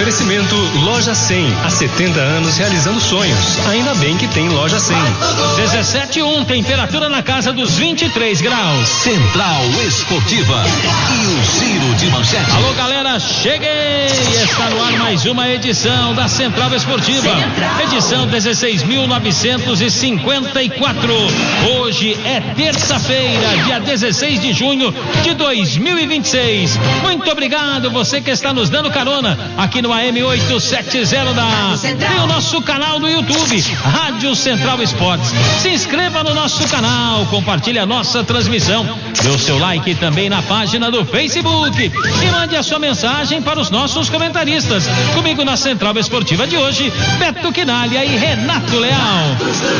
Oferecimento Loja 100. Há 70 anos realizando sonhos. Ainda bem que tem Loja 100. 17:1, temperatura na casa dos 23 graus. Central Esportiva e o Giro de Manchete. Alô, galera, cheguei! Está no ar mais uma edição da Central Esportiva. Edição 16.954. Hoje é terça-feira, dia 16 de junho de 2026. Muito obrigado você que está nos dando carona aqui no AM 870 e o nosso canal do YouTube, Rádio Central Esportes. Se inscreva no nosso canal, compartilhe a nossa transmissão, dê o seu like também na página do Facebook e mande a sua mensagem para os nossos comentaristas. Comigo na Central Esportiva de hoje, Beto Quinalha e Renato Leal.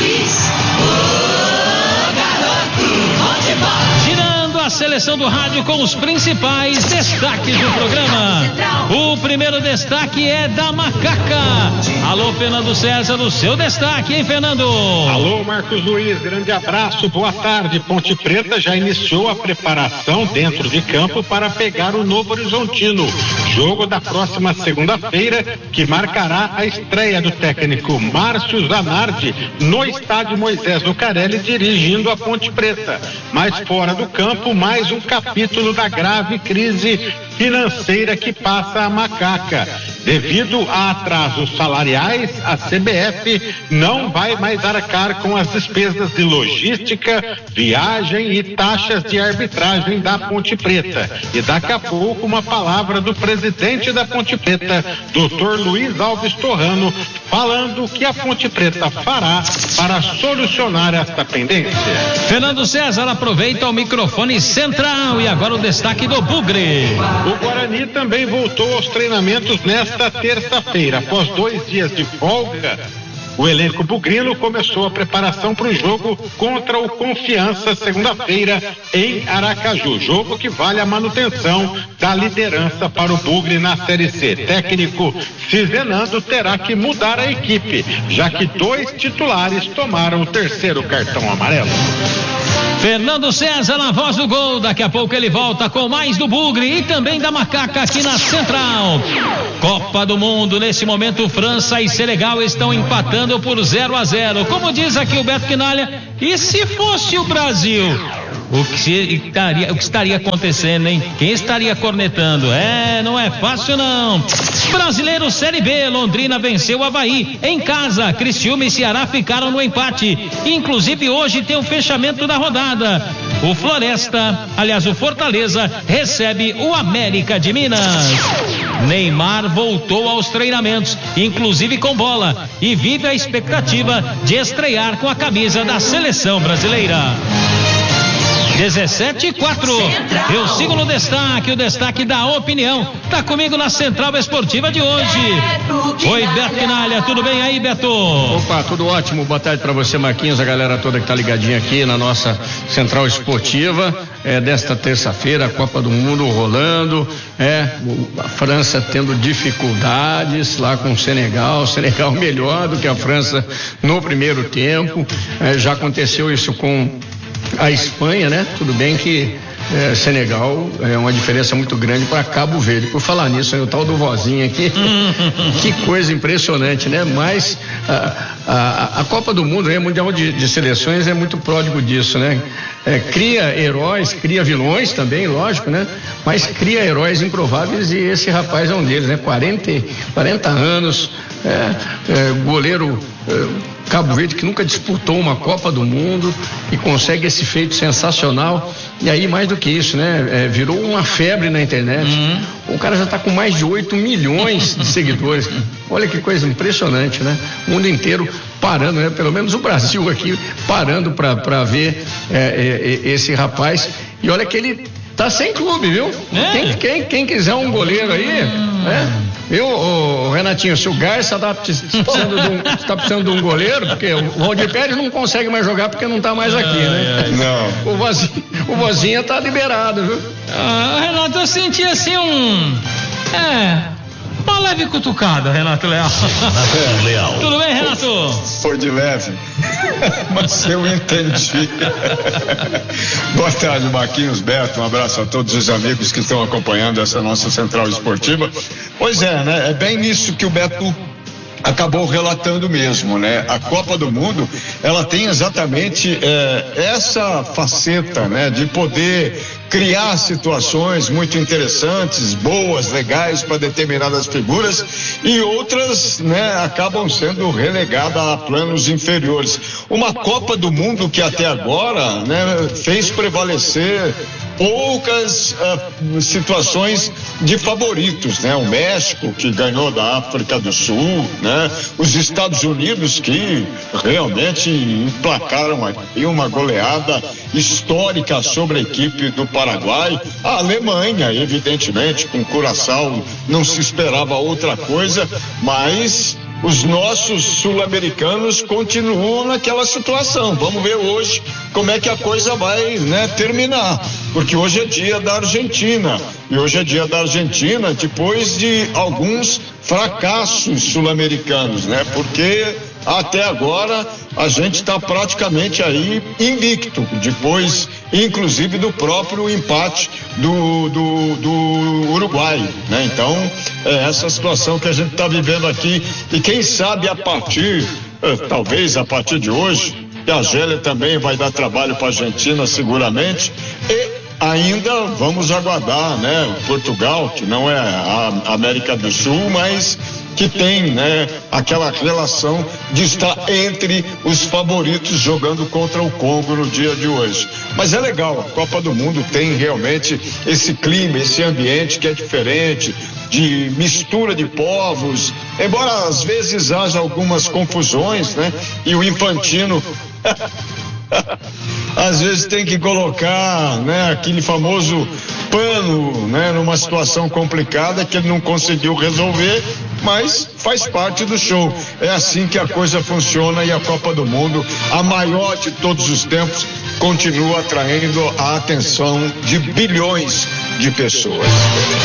Girando a seleção do rádio com os principais destaques do programa. O primeiro destaque é da Macaca. Alô, Fernando César, o seu destaque, hein, Fernando? Alô, Marcos Luiz, grande abraço, boa tarde. Ponte Preta já iniciou a preparação dentro de campo para pegar o Novo Horizontino. Jogo da próxima segunda-feira, que marcará a estreia do técnico Márcio Zanardi no estádio Moisés Lucarelli, dirigindo a Ponte Preta. Mas fora do campo, mais um capítulo da grave crise financeira que passa a Macaca. Devido a atrasos salariais, a CBF não vai mais arcar com as despesas de logística, viagem e taxas de arbitragem da Ponte Preta. E daqui a pouco uma palavra do presidente da Ponte Preta, Dr. Luiz Alves Torrano, falando o que a Ponte Preta fará para solucionar esta pendência. Fernando César aproveita o microfone central e agora o destaque do Bugre. O Guarani também voltou aos treinamentos nesta terça-feira. Após 2 dias de folga, o elenco bugrino começou a preparação para o jogo contra o Confiança segunda-feira em Aracaju. Jogo que vale a manutenção da liderança para o Bugre na Série C. Técnico Cizenando terá que mudar a equipe, já que 2 titulares tomaram o 3º cartão amarelo. Fernando César na voz do gol, daqui a pouco ele volta com mais do Bugre e também da Macaca aqui na Central. Copa do Mundo, nesse momento França e Senegal estão empatando por 0-0. Como diz aqui o Beto Quinalha, e se fosse o Brasil? O que estaria acontecendo, hein? Quem estaria cornetando? Não é fácil não. Brasileiro Série B, Londrina venceu o Avaí em casa. Criciúma e Ceará ficaram no empate. Inclusive hoje tem o fechamento da rodada. O Fortaleza recebe o América de Minas. Neymar voltou aos treinamentos, inclusive com bola, e vive a expectativa de estrear com a camisa da seleção brasileira. 17:4. Eu sigo no destaque, o destaque da opinião. Tá comigo na Central Esportiva de hoje. Oi, Beto Quinalha, tudo bem aí, Beto? Opa, tudo ótimo. Boa tarde pra você, Marquinhos, a galera toda que tá ligadinha aqui na nossa Central Esportiva. Desta terça-feira, a Copa do Mundo rolando, a França tendo dificuldades lá com o Senegal melhor do que a França no primeiro tempo. Já aconteceu isso com a Espanha, né? Tudo bem que Senegal é uma diferença muito grande para Cabo Verde. Por falar nisso, o tal do vozinho aqui, que coisa impressionante, né? Mas a Copa do Mundo, Mundial de Seleções, é muito pródigo disso, né? Cria heróis, cria vilões também, lógico, né? Mas cria heróis improváveis e esse rapaz é um deles, né? 40 anos, goleiro Cabo Verde, que nunca disputou uma Copa do Mundo e consegue esse feito sensacional. E aí, mais do que isso, né? Virou uma febre na internet. O cara já está com mais de 8 milhões de seguidores. Olha que coisa impressionante, né? O mundo inteiro parando, né? Pelo menos o Brasil aqui parando para ver esse rapaz. E olha que ele tá sem clube, viu? Quem quiser um goleiro aí, viu, Renatinho, se o Garça tá precisando de um goleiro, porque o Valdir Pérez não consegue mais jogar porque não tá mais aqui, né? Não. O Vozinha tá liberado, viu? Renato, eu senti assim uma leve cutucada, Renato Leal. Tudo bem, Renato? Foi de leve, mas eu entendi. Boa tarde, Marquinhos, Beto, um abraço a todos os amigos que estão acompanhando essa nossa central esportiva. Pois é, né? É bem nisso que o Beto acabou relatando mesmo, né? A Copa do Mundo, ela tem exatamente essa faceta, né? De poder criar situações muito interessantes, boas, legais para determinadas figuras, e outras, né, acabam sendo relegadas a planos inferiores. Uma Copa do Mundo que até agora, né, fez prevalecer poucas situações de favoritos, né? O México, que ganhou da África do Sul, né? Os Estados Unidos, que realmente emplacaram aqui uma goleada histórica sobre a equipe do Paraguai. A Alemanha, evidentemente, com Curaçao não se esperava outra coisa, mas os nossos sul-americanos continuam naquela situação. Vamos ver hoje como é que a coisa vai, né, terminar, porque hoje é dia da Argentina, e hoje é dia da Argentina depois de alguns fracassos sul-americanos, né, porque até agora a gente está praticamente aí invicto, depois inclusive do próprio empate do Uruguai, né? Então é essa situação que a gente está vivendo aqui, e quem sabe talvez a partir de hoje, que a Argélia também vai dar trabalho para a Argentina seguramente, e ainda vamos aguardar, né? Portugal, que não é a América do Sul, mas que tem, né, aquela relação de estar entre os favoritos jogando contra o Congo no dia de hoje. Mas é legal, a Copa do Mundo tem realmente esse clima, esse ambiente que é diferente, de mistura de povos, embora às vezes haja algumas confusões, né? E o Infantino às vezes tem que colocar, né, aquele famoso pano, né, numa situação complicada que ele não conseguiu resolver, mas faz parte do show. É assim que a coisa funciona, e a Copa do Mundo, a maior de todos os tempos, continua atraindo a atenção de bilhões de pessoas.